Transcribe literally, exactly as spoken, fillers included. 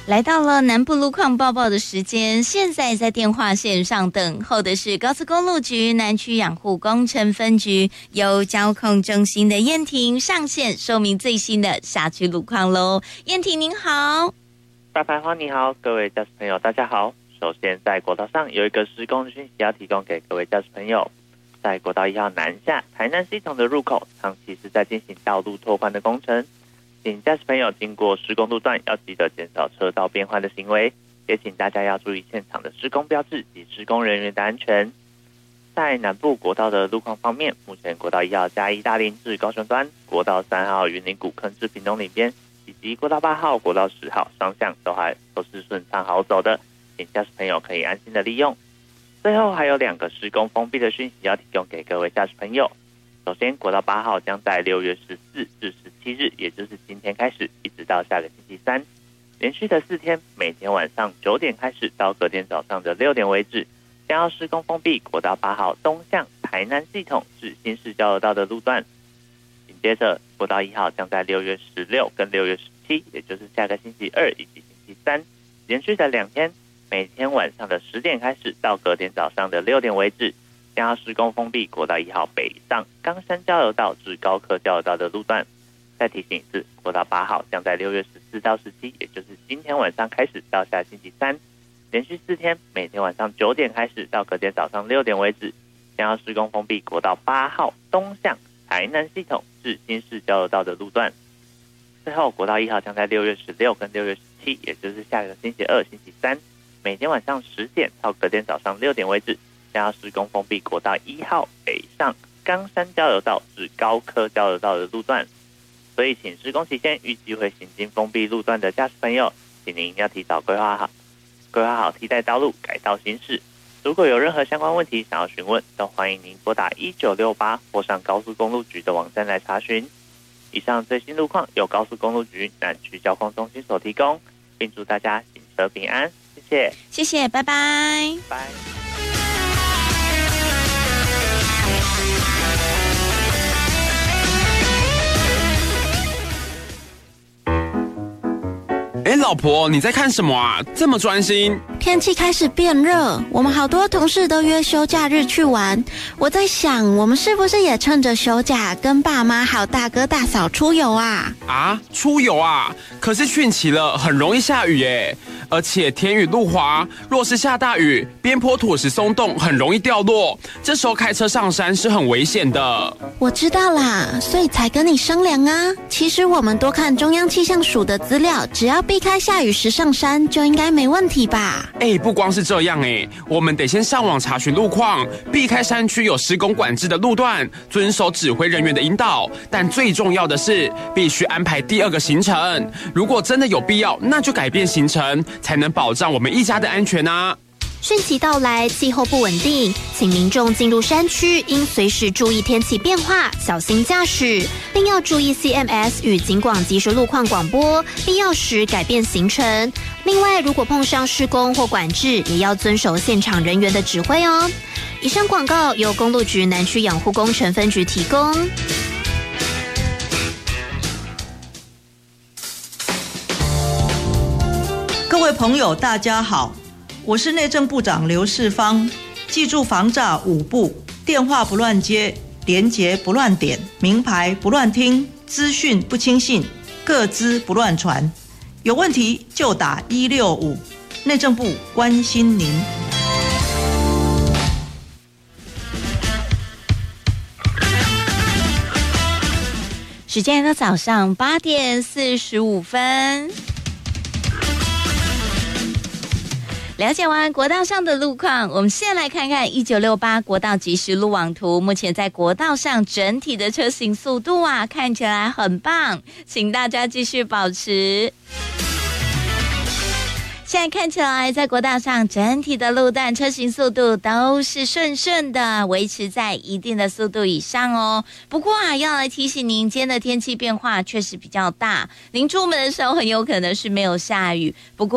来到了南部路况报报的时间，现在在电话线上等候的是高速公路局南区养护工程分局由交控中心的燕婷上线说明最新的辖区路况喽。燕婷您好。 大白花你好，各位驾驶朋友大家好。首先在国道上有一个施工讯息要提供给各位驾驶朋友，在国道一号南下台南系统的入口长期是在进行道路拓宽的工程，请驾驶朋友经过施工路段要记得减少车道变换的行为，也请大家要注意现场的施工标志及施工人员的安全。在南部国道的路况方面，目前国道一号嘉义大林至高雄端，国道三号云林古坑至屏东里边，以及国道八号、国道十号双向都还都是顺畅好走的，请驾驶朋友可以安心的利用。最后还有两个施工封闭的讯息要提供给各位驾驶朋友。首先，国道八号将在六月十四至十七日，也就是今天开始，一直到下个星期三，连续的四天，每天晚上九点开始到隔天早上的六点为止，将要施工封闭国道八号东向台南系统至新市交流道的路段。紧接着，国道一号将在六月十六跟六月十七，也就是下个星期二以及星期三，连续的两天，每天晚上的十点开始到隔天早上的六点为止，将要施工封闭国道一号北上冈山交流道至高科交流道的路段。再提醒一次，国道八号将在六月十四到十七，也就是今天晚上开始到下星期三，连续四天，每天晚上九点开始到隔天早上六点为止，将要施工封闭国道八号东向台南系统至新市交流道的路段。最后，国道一号将在六月十六跟六月十七，也就是下个星期二、星期三，每天晚上十点到隔天早上六点为止，将要施工封闭国道一号北上冈山交流道至高科交流道的路段。所以请施工期间预计会行经封闭路段的驾驶朋友，请您要提早规划好规划好替代道路改道行驶。如果有任何相关问题想要询问，都欢迎您拨打一九六八或上高速公路局的网站来查询。以上最新路况由高速公路局南区交通中心所提供，并祝大家行车平安，谢谢。 谢谢，拜拜。 拜。 哎，老婆，你在看什么啊？这么专心？ 天气开始变热，我们好多同事都约休假日去玩。我在想，我们是不是也趁着休假跟爸妈还有大哥大嫂出游啊？ 啊，出游啊？可是汛期了，很容易下雨耶，而且天雨路滑，若是下大雨，边坡土石松动，很容易掉落。这时候开车上山是很危险的。 我知道啦，所以才跟你商量啊。其实我们多看中央气象署的资料，只要避开下雨时上山，就应该没问题吧？ 哎，不光是这样哎，我们得先上网查询路况，避开山区有施工管制的路段，遵守指挥人员的引导。但最重要的是，必须安排第二个行程。如果真的有必要，那就改变行程，才能保障我们一家的安全啊。 汛期到来，气候不稳定，请民众进入山区应随时注意天气变化，小心驾驶，并要注意 C M S 与警广即时路况广播，必要时改变行程。另外，如果碰上施工或管制，也要遵守现场人员的指挥哦。以上广告由公路局南区养护工程分局提供。 各位朋友，大家好。我是内政部长刘世芳，记住防诈五不：电话不乱接，连结不乱点，名牌不乱听，资讯不轻信，个资不乱传。有问题就打一六五，内政部关心您。 时间到早上八点四十五分。了解完国道上的路况，我们先来看看一九六八国道即时路网图。目前在国道上整体的车行速度啊，看起来很棒，请大家继续保持。现在看起来在国道上整体的路段车行速度都是顺顺的，维持在一定的速度以上哦。不过啊，要来提醒您，今天的天气变化确实比较大，您出门的时候很有可能是没有下雨，不过